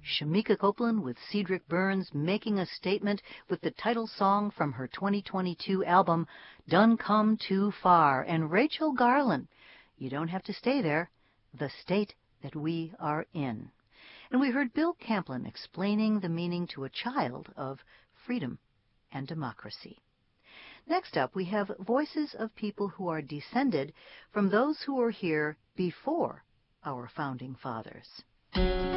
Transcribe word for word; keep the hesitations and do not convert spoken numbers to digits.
Shamika Copeland with Cedric Burns making a statement with the title song from her twenty twenty-two album, Done Come Too Far, and Rachel Garland, You Don't Have to Stay There, The State That We Are In. And we heard Bill Camplin explaining the meaning to a child of freedom and democracy. Next up, we have voices of people who are descended from those who were here before our founding fathers.